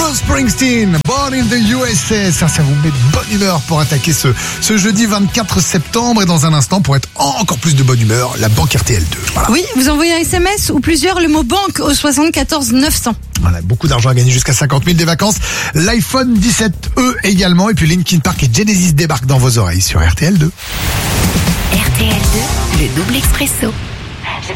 Bruce Springsteen, Born in the USA. Ça vous met de bonne humeur pour attaquer ce jeudi 24 septembre. Et dans un instant, pour être encore plus de bonne humeur, la banque RTL2. Voilà. Oui, vous envoyez un SMS ou plusieurs, le mot banque au 74 900. Voilà, beaucoup d'argent à gagner, jusqu'à 50 000 des vacances. L'iPhone 17e également. Et puis Linkin Park et Genesis débarquent dans vos oreilles sur RTL2. RTL2, le double expresso.